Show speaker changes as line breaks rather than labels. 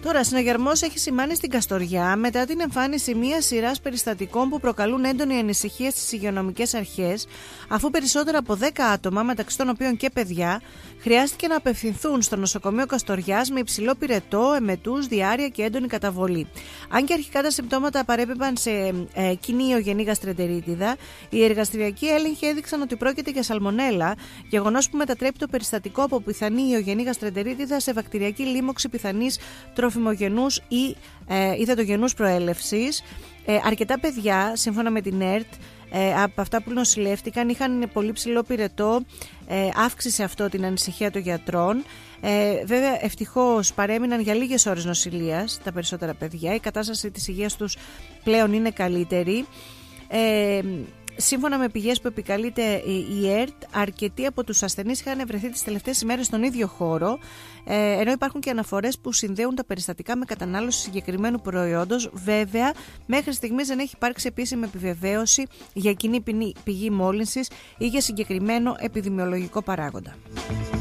Τώρα, συναγερμός έχει σημάνει στην Καστοριά μετά την εμφάνιση μιας σειράς περιστατικών που προκαλούν έντονη ανησυχία στις υγειονομικές αρχές, αφού περισσότερα από 10 άτομα, μεταξύ των οποίων και παιδιά, χρειάστηκε να απευθυνθούν στο νοσοκομείο Καστοριάς με υψηλό πυρετό, εμετούς, διάρρεια και έντονη καταβολή. Αν και αρχικά τα συμπτώματα παρέπεμπαν σε κοινή ιογενή γαστρεντερίτιδα, οι εργαστηριακοί έλεγχοι έδειξαν ότι πρόκειται για σαλμονέλα, γεγονός που μετατρέπει το περιστατικό από πιθανή ιογενή γαστρεντερίτιδα σε βακτηριακή λίμωξη πιθανής τροφιμογενούς ή υδατογενούς προέλευσης. Αρκετά παιδιά, σύμφωνα με την ΕΡΤ, από αυτά που νοσηλεύτηκαν, είχαν πολύ ψηλό πυρετό, αύξησε αυτό την ανησυχία των γιατρών. Βέβαια, ευτυχώς παρέμειναν για λίγες ώρες νοσηλείας τα περισσότερα παιδιά. Η κατάσταση της υγείας τους πλέον είναι καλύτερη. Σύμφωνα με πηγές που επικαλείται η ΕΡΤ, αρκετοί από τους ασθενείς είχαν βρεθεί τις τελευταίες ημέρες στον ίδιο χώρο, ενώ υπάρχουν και αναφορές που συνδέουν τα περιστατικά με κατανάλωση συγκεκριμένου προϊόντος. Βέβαια, μέχρι στιγμής δεν έχει υπάρξει επίσημη επιβεβαίωση για κοινή πηγή μόλυνσης ή για συγκεκριμένο επιδημιολογικό παράγοντα.